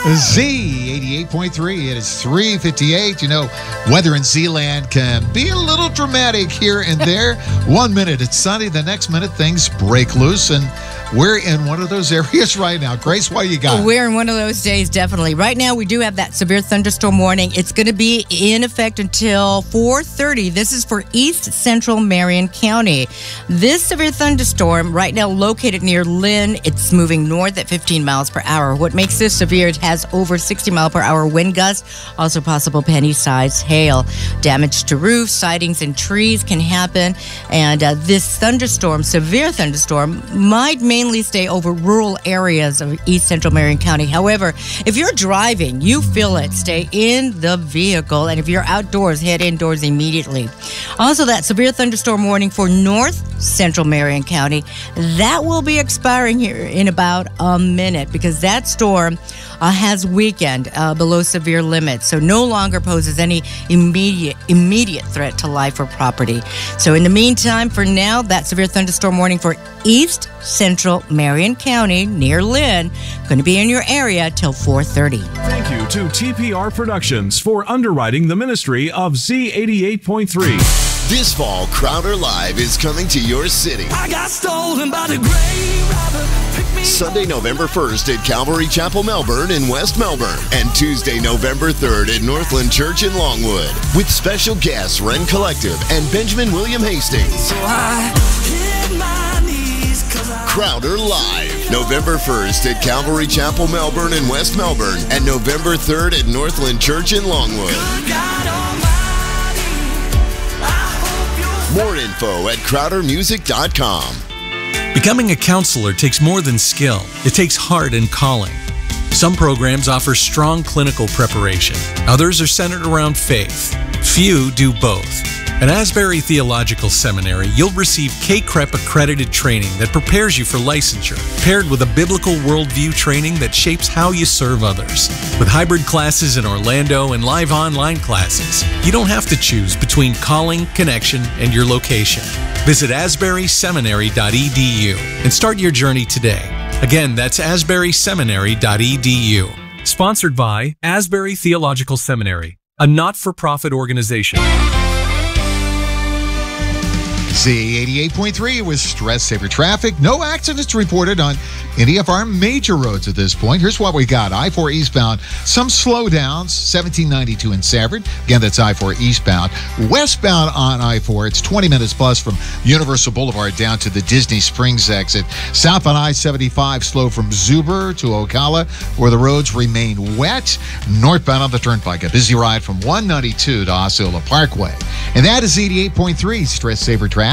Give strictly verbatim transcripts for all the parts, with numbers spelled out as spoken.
Z eighty-eight point three. It is three fifty-eight. You know, weather in Z-Land can be a little dramatic here and there. One minute it's sunny, the next minute things break loose, and we're in one of those areas right now. Grace, what you got? We're in one of those days, definitely. Right now, we do have that severe thunderstorm warning. It's going to be in effect until four thirty. This is for East Central Marion County. This severe thunderstorm, right now located near Lynn, it's moving north at fifteen miles per hour. What makes this severe, it has over sixty mile per hour wind gusts, also possible penny-sized hail. Damage to roofs, sidings, and trees can happen. And uh, this thunderstorm, severe thunderstorm, might mainly stay over rural areas of East Central Marion County. However, if you're driving, you feel it, stay in the vehicle. And if you're outdoors, head indoors immediately. Also, that severe thunderstorm warning for North Central Marion County, that will be expiring here in about a minute because that storm uh, has weakened uh, below severe limits, so no longer poses any immediate immediate threat to life or property. So in the meantime, for now, that severe thunderstorm warning for East Central Marion County near Lynn, going to be in your area till four thirty. Thank you to T P R Productions for underwriting the ministry of Z eighty-eight point three. This fall, Crowder Live is coming to your city. I got stolen by the grave robber. Pick me Sunday, November first at Calvary Chapel, Melbourne in West Melbourne. And Tuesday, November third at Northland Church in Longwood. With special guests Ren Collective and Benjamin William Hastings. So I hit my knees 'cause I Crowder Live. November first at Calvary Chapel, Melbourne in West Melbourne. And November third at Northland Church in Longwood. God Almighty. More info at crowder music dot com. Becoming a counselor takes more than skill. It takes heart and calling. Some programs offer strong clinical preparation. Others are centered around faith. Few do both. At Asbury Theological Seminary, you'll receive K C R E P accredited training that prepares you for licensure, paired with a biblical worldview training that shapes how you serve others. With hybrid classes in Orlando and live online classes, you don't have to choose between calling, connection, and your location. Visit asbury seminary dot e d u and start your journey today. Again, that's asbury seminary dot e d u. Sponsored by Asbury Theological Seminary, a not-for-profit organization. Z eighty-eight point three with Stress Saver Traffic. No accidents reported on any of our major roads at this point. Here's what we got. I four eastbound, some slowdowns, seventeen ninety-two in Sanford. Again, that's I four eastbound. Westbound on I four, it's twenty minutes plus from Universal Boulevard down to the Disney Springs exit. South on I seventy-five, slow from Zuber to Ocala, where the roads remain wet. Northbound on the Turnpike, a busy ride from one ninety-two to Osceola Parkway. And that is eighty-eight point three Stress Saver Traffic.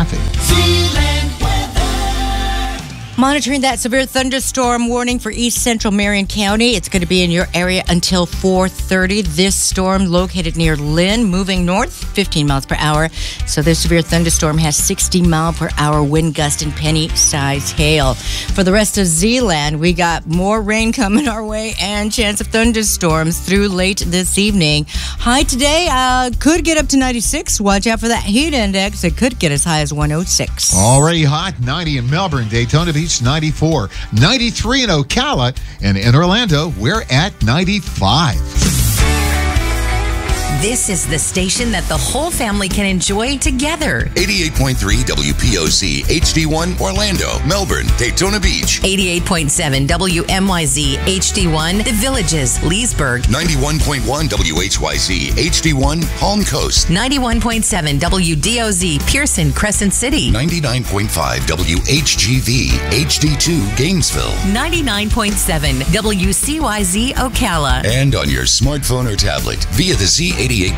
Monitoring that severe thunderstorm warning for East Central Marion County. It's going to be in your area until four thirty. This storm located near Lynn, moving north, fifteen miles per hour. So this severe thunderstorm has sixty mile per hour wind gust and penny-sized hail. For the rest of Z-Land, we got more rain coming our way and chance of thunderstorms through late this evening. High today uh, could get up to ninety-six. Watch out for that heat index. It could get as high as one oh six. Already hot, ninety in Melbourne, Daytona Beach, ninety-four, ninety-three in Ocala, and in Orlando, we're at ninety-five. This is the station that the whole family can enjoy together. eighty-eight point three W P O C H D one Orlando, Melbourne, Daytona Beach. eighty-eight point seven W M Y Z H D one The Villages, Leesburg. ninety-one point one W H Y Z H D one Palm Coast. ninety-one point seven W D O Z Pearson, Crescent City. ninety-nine point five W H G V H D two Gainesville. ninety-nine point seven W C Y Z Ocala. And on your smartphone or tablet via the Z eighty-eight